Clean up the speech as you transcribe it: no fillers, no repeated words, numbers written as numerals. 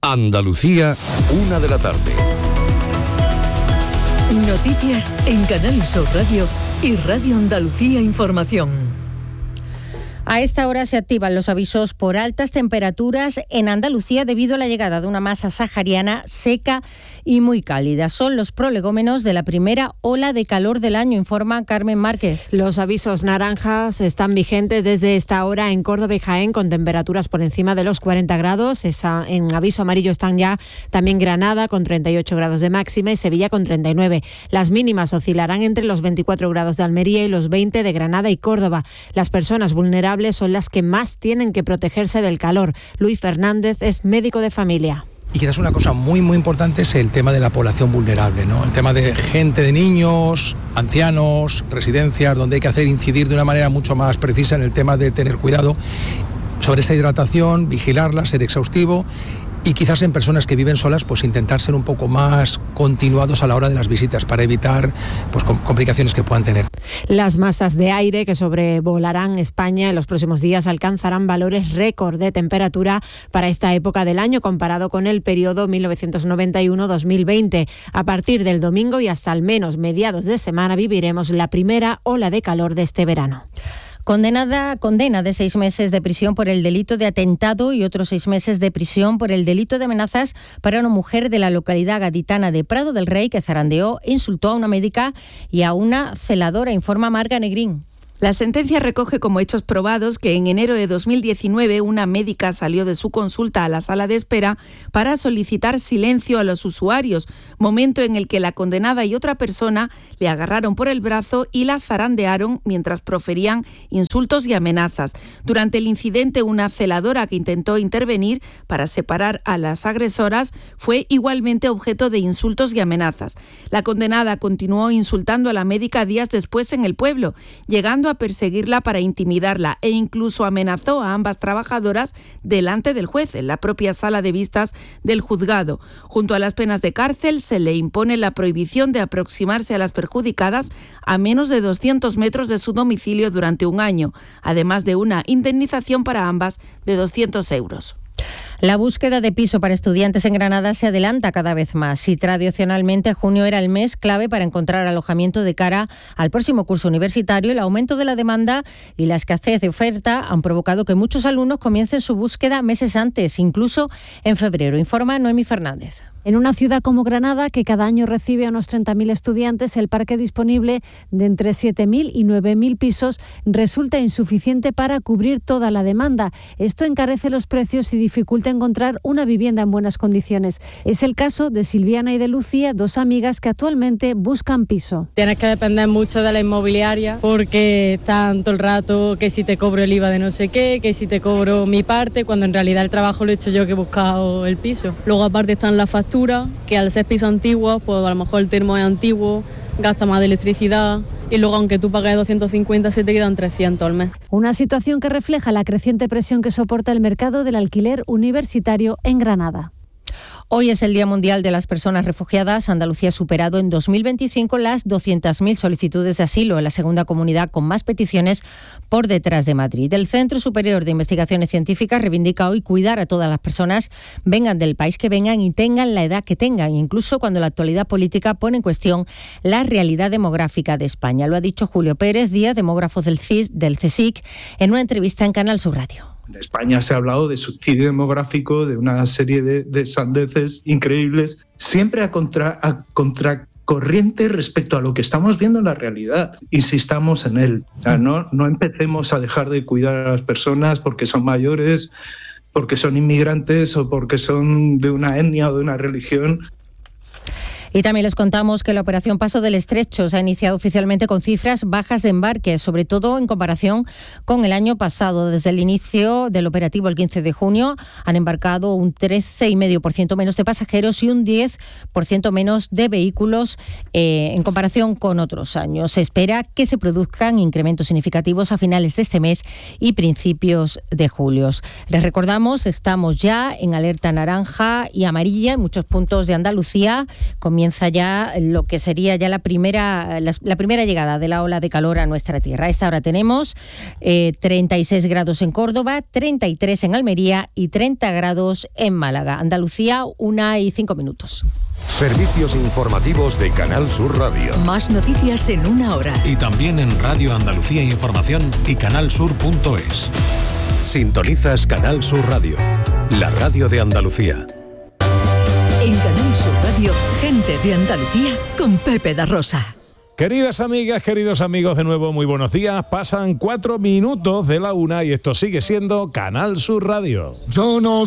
Andalucía, 1 de la tarde. Noticias en Canal Sur Radio y Radio Andalucía Información. A esta hora se activan los avisos por altas temperaturas en Andalucía debido a la llegada de una masa sahariana seca y muy cálida. Son los prolegómenos de la primera ola de calor del año, informa Carmen Márquez. Los avisos naranjas están vigentes desde esta hora en Córdoba y Jaén, con temperaturas por encima de los 40 grados. En aviso amarillo están ya también Granada, con 38 grados de máxima, y Sevilla con 39. Las mínimas oscilarán entre los 24 grados de Almería y los 20 de Granada y Córdoba. Las personas vulnerables son las que más tienen que protegerse del calor. Luis Fernández es médico de familia. Y quizás una cosa muy importante es el tema de la población vulnerable, ¿no? El tema de gente, de niños, ancianos, residencias, donde hay que incidir de una manera mucho más precisa en el tema de tener cuidado sobre esa hidratación, vigilarla, ser exhaustivo. Y quizás en personas que viven solas, pues intentar ser un poco más continuados a la hora de las visitas para evitar pues complicaciones que puedan tener. Las masas de aire que sobrevolarán España en los próximos días alcanzarán valores récord de temperatura para esta época del año, comparado con el periodo 1991-2020. A partir del domingo y hasta al menos mediados de semana viviremos la primera ola de calor de este verano. Condena de 6 meses de prisión por el delito de atentado y otros 6 meses de prisión por el delito de amenazas para una mujer de la localidad gaditana de Prado del Rey que zarandeó e insultó a una médica y a una celadora, informa Marga Negrín. La sentencia recoge como hechos probados que en enero de 2019 una médica salió de su consulta a la sala de espera para solicitar silencio a los usuarios, momento en el que la condenada y otra persona le agarraron por el brazo y la zarandearon mientras proferían insultos y amenazas. Durante el incidente, una celadora que intentó intervenir para separar a las agresoras fue igualmente objeto de insultos y amenazas. La condenada continuó insultando a la médica días después en el pueblo, llegando a perseguirla para intimidarla e incluso amenazó a ambas trabajadoras delante del juez en la propia sala de vistas del juzgado. Junto a las penas de cárcel se le impone la prohibición de aproximarse a las perjudicadas a menos de 200 metros de su domicilio durante un año, además de una indemnización para ambas de 200 euros. La búsqueda de piso para estudiantes en Granada se adelanta cada vez más y tradicionalmente junio era el mes clave para encontrar alojamiento de cara al próximo curso universitario. El aumento de la demanda y la escasez de oferta han provocado que muchos alumnos comiencen su búsqueda meses antes, incluso en febrero, informa Noemí Fernández. En una ciudad como Granada, que cada año recibe a unos 30.000 estudiantes, el parque disponible de entre 7.000 y 9.000 pisos resulta insuficiente para cubrir toda la demanda. Esto encarece los precios y dificulta encontrar una vivienda en buenas condiciones. Es el caso de Silviana y de Lucía, dos amigas que actualmente buscan piso. Tienes que depender mucho de la inmobiliaria porque están todo el rato que si te cobro el IVA de no sé qué, que si te cobro mi parte, cuando en realidad el trabajo lo he hecho yo que he buscado el piso. Luego aparte están las facturas, que al ser pisos antiguos, pues a lo mejor el termo es antiguo, gasta más de electricidad y luego aunque tú pagues 250 se te quedan 300 al mes. Una situación que refleja la creciente presión que soporta el mercado del alquiler universitario en Granada. Hoy es el Día Mundial de las Personas Refugiadas. Andalucía ha superado en 2025 las 200.000 solicitudes de asilo, en la segunda comunidad con más peticiones por detrás de Madrid. El Centro Superior de Investigaciones Científicas reivindica hoy cuidar a todas las personas, vengan del país que vengan y tengan la edad que tengan, incluso cuando la actualidad política pone en cuestión la realidad demográfica de España. Lo ha dicho Julio Pérez, Díaz, demógrafo del CSIC, en una entrevista en Canal Sur Radio. En España se ha hablado de suicidio demográfico, de una serie de sandeces increíbles, siempre a contracorriente respecto a lo que estamos viendo en la realidad. Insistamos en él. O sea, no empecemos a dejar de cuidar a las personas porque son mayores, porque son inmigrantes o porque son de una etnia o de una religión. Y también les contamos que la operación Paso del Estrecho se ha iniciado oficialmente con cifras bajas de embarques, sobre todo en comparación con el año pasado. Desde el inicio del operativo el 15 de junio han embarcado un 13,5% menos de pasajeros y un 10% menos de vehículos en comparación con otros años. Se espera que se produzcan incrementos significativos a finales de este mes y principios de julio. Les recordamos, estamos ya en alerta naranja y amarilla en muchos puntos de Andalucía. Comienza comienza ya lo que sería ya la primera llegada de la ola de calor a nuestra tierra. A esta hora tenemos 36 grados en Córdoba, 33 en Almería y 30 grados en Málaga. Andalucía, 1:05. Servicios informativos de Canal Sur Radio. Más noticias en una hora. Y también en Radio Andalucía Información y canalsur.es. Sintonizas Canal Sur Radio, la radio de Andalucía. En Canal Sur Radio, gente de Andalucía con Pepe da Rosa. Queridas amigas, queridos amigos, de nuevo muy buenos días. Pasan 4 minutos de la 1 y esto sigue siendo Canal Sur Radio. Yo no